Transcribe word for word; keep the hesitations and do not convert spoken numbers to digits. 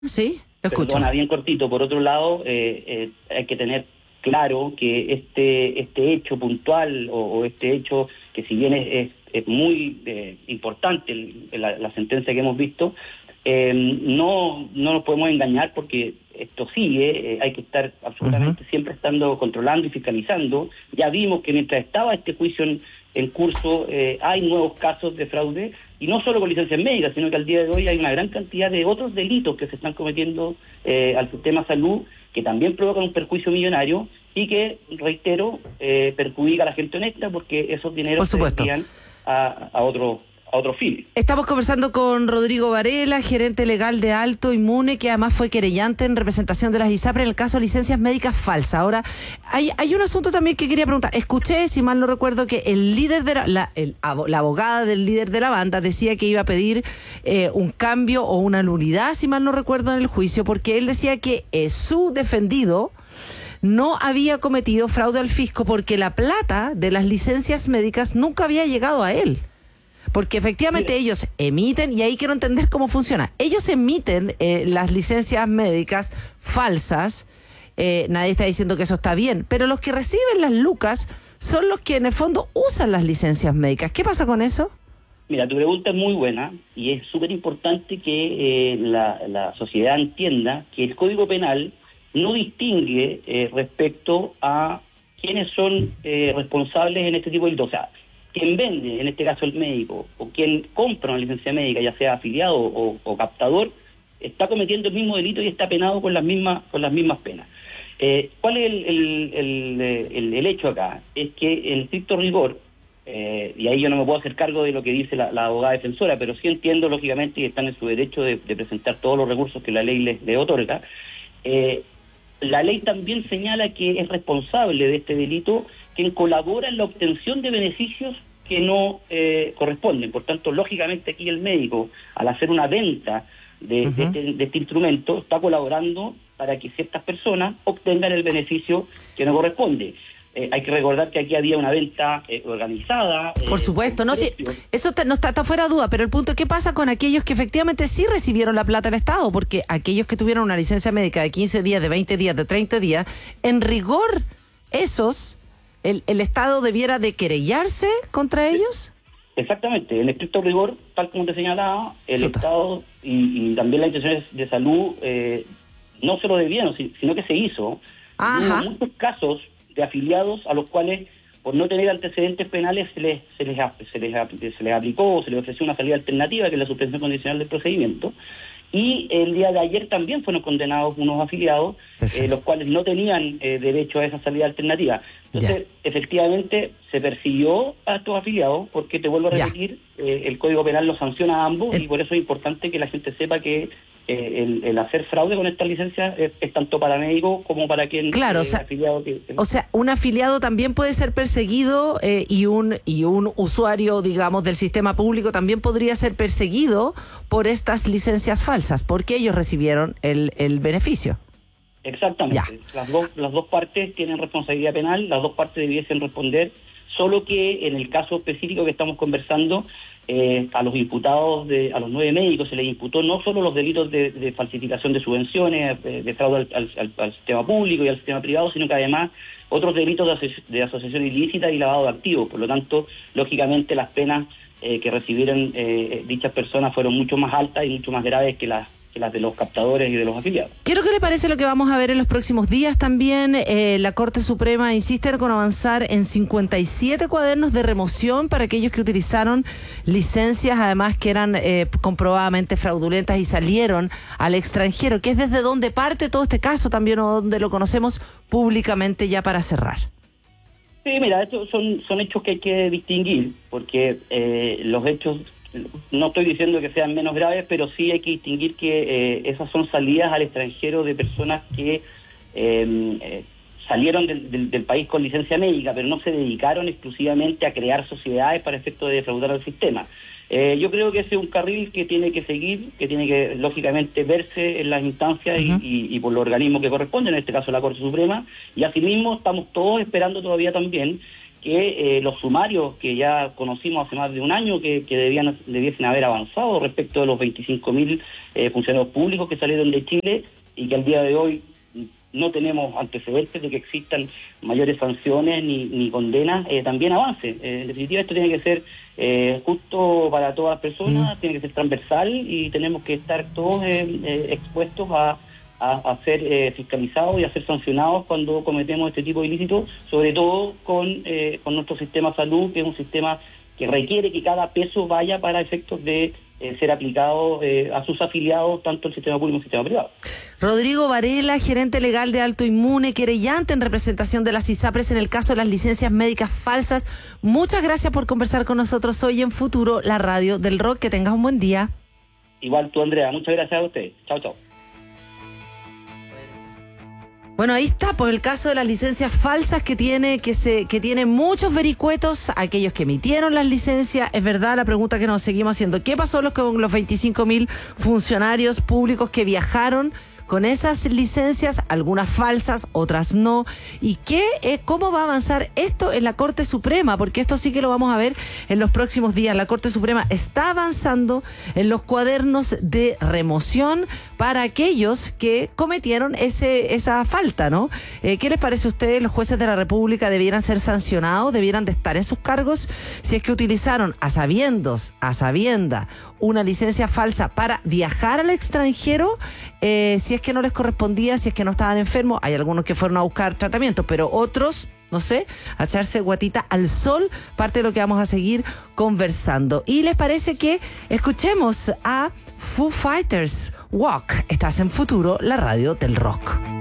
Sí, lo escucho. Perdona, bien cortito. Por otro lado, eh, eh, hay que tener claro que este este hecho puntual o, o este hecho que si bien es, es, es muy eh, importante el, la, la sentencia que hemos visto, eh, no no nos podemos engañar porque esto sigue, eh, hay que estar absolutamente uh-huh. siempre estando controlando y fiscalizando. Ya vimos que mientras estaba este juicio en, en curso, eh, hay nuevos casos de fraude, y no solo con licencias médicas, sino que al día de hoy hay una gran cantidad de otros delitos que se están cometiendo eh, al sistema de salud, que también provocan un perjuicio millonario y que, reitero, eh, perjudica a la gente honesta porque esos dineros se desvían a, a otro a otro fin. Estamos conversando con Rodrigo Varela, gerente legal de Alto Inmune, que además fue querellante en representación de las ISAPRE en el caso de licencias médicas falsas. Ahora, hay hay un asunto también que quería preguntar. Escuché, si mal no recuerdo, que el líder de la, la, el, la abogada del líder de la banda decía que iba a pedir eh, un cambio o una nulidad, si mal no recuerdo, en el juicio, porque él decía que eh, su defendido no había cometido fraude al fisco porque la plata de las licencias médicas nunca había llegado a él. Porque efectivamente Mira. ellos emiten, y ahí quiero entender cómo funciona. Ellos emiten eh, las licencias médicas falsas, eh, nadie está diciendo que eso está bien, pero los que reciben las lucas son los que en el fondo usan las licencias médicas. ¿Qué pasa con eso? Mira, tu pregunta es muy buena y es súper importante que eh, la, la sociedad entienda que el Código Penal no distingue eh, respecto a quiénes son eh, responsables en este tipo de delitos. O sea, quien vende, en este caso el médico, o quien compra una licencia médica, ya sea afiliado o, o captador, está cometiendo el mismo delito y está penado con las mismas con las mismas penas. Eh, ¿Cuál es el, el, el, el, el hecho acá? Es que en estricto rigor, eh, y ahí yo no me puedo hacer cargo de lo que dice la, la abogada defensora, pero sí entiendo lógicamente que están en su derecho de, de presentar todos los recursos que la ley les, les otorga. Eh, la ley también señala que es responsable de este delito quien colabora en la obtención de beneficios que no eh, corresponden. Por tanto, lógicamente aquí el médico, al hacer una venta de, uh-huh. de, este, de este instrumento, está colaborando para que ciertas personas obtengan el beneficio que no corresponde. Eh, hay que recordar que aquí había una venta eh, organizada. Por eh, supuesto, no, sí, eso te, no está, está fuera de duda, pero el punto es qué pasa con aquellos que efectivamente sí recibieron la plata del Estado, porque aquellos que tuvieron una licencia médica de quince días, de veinte días, de treinta días, en rigor, esos, el, el Estado debiera de querellarse contra ellos. Exactamente, en estricto rigor, tal como te señalaba, el Chuta. Estado y, y también las instituciones de salud eh, no se lo debieron, sino que se hizo. Hubo muchos casos de afiliados a los cuales, por no tener antecedentes penales, se les se les, se les, se les aplicó o se les ofreció una salida alternativa, que es la suspensión condicional del procedimiento. Y el día de ayer también fueron condenados unos afiliados, eh, los cuales no tenían eh, derecho a esa salida alternativa. Entonces, ya. efectivamente, se persiguió a estos afiliados, porque te vuelvo a repetir, eh, el Código Penal los sanciona a ambos, el... y por eso es importante que la gente sepa que eh, el, el hacer fraude con estas licencias es, es tanto para médicos como para quien... Claro, eh, o sea, afiliado que, que... o sea, un afiliado también puede ser perseguido eh, y un y un usuario, digamos, del sistema público también podría ser perseguido por estas licencias falsas, porque ellos recibieron el, el beneficio. Exactamente. Las dos, las dos partes tienen responsabilidad penal, las dos partes debiesen responder, solo que en el caso específico que estamos conversando, eh, a los imputados, de, a los nueve médicos se les imputó no solo los delitos de, de falsificación de subvenciones, de, de fraude al, al, al sistema público y al sistema privado, sino que además otros delitos de, aso- de asociación ilícita y lavado de activos. Por lo tanto, lógicamente las penas eh, que recibieron eh, dichas personas fueron mucho más altas y mucho más graves que las que las de los captadores y de los afiliados. ¿Qué le parece lo que vamos a ver en los próximos días también? Eh, la Corte Suprema insiste con avanzar en cincuenta y siete cuadernos de remoción para aquellos que utilizaron licencias, además que eran eh, comprobadamente fraudulentas y salieron al extranjero, que es desde donde parte todo este caso también, o donde lo conocemos públicamente, ya para cerrar. Sí, mira, estos son, son hechos que hay que distinguir, porque eh, los hechos... No estoy diciendo que sean menos graves, pero sí hay que distinguir que eh, esas son salidas al extranjero de personas que eh, eh, salieron del, del, del país con licencia médica, pero no se dedicaron exclusivamente a crear sociedades para efecto de defraudar al sistema. Eh, yo creo que ese es un carril que tiene que seguir, que tiene que, lógicamente, verse en las instancias uh-huh. y, y, y por los organismos que corresponden, en este caso la Corte Suprema, y asimismo estamos todos esperando todavía también que eh, los sumarios que ya conocimos hace más de un año que, que debían debiesen haber avanzado respecto de los veinticinco mil eh, funcionarios públicos que salieron de Chile y que al día de hoy no tenemos antecedentes de que existan mayores sanciones ni, ni condenas, eh, también avance. Eh, en definitiva, esto tiene que ser eh, justo para todas las personas, mm. tiene que ser transversal y tenemos que estar todos eh, eh, expuestos a, a, a ser eh, fiscalizados y a ser sancionados cuando cometemos este tipo de ilícitos, sobre todo con, eh, con nuestro sistema de salud, que es un sistema que requiere que cada peso vaya para efectos de eh, ser aplicado eh, a sus afiliados, tanto el sistema público como el sistema privado. Rodrigo Varela, gerente legal de Alto Inmune, querellante en representación de las ISAPRES en el caso de las licencias médicas falsas. Muchas gracias por conversar con nosotros hoy en Futuro, la radio del rock. Que tengas un buen día. Igual tú, Andrea. Muchas gracias a usted. Chao, chao. Bueno, ahí está, pues el caso de las licencias falsas que tiene que se que tiene muchos vericuetos, aquellos que emitieron las licencias. Es verdad la pregunta que nos seguimos haciendo: ¿qué pasó con los veinticinco mil funcionarios públicos que viajaron con esas licencias, algunas falsas, otras no? ¿Y qué, eh, cómo va a avanzar esto en la Corte Suprema? Porque esto sí que lo vamos a ver en los próximos días. La Corte Suprema está avanzando en los cuadernos de remoción para aquellos que cometieron ese esa falta, ¿no? Eh, ¿Qué les parece a ustedes? ¿Los jueces de la República debieran ser sancionados? ¿Debieran de estar en sus cargos si es que utilizaron a sabiendos, a sabienda, una licencia falsa para viajar al extranjero? Eh, si es que no les correspondía, si es que no estaban enfermos. Hay algunos que fueron a buscar tratamiento, pero otros, no sé, a echarse guatita al sol, parte de lo que vamos a seguir conversando. ¿Y les parece que escuchemos a Foo Fighters, Walk? Estás en Futuro, la radio del rock.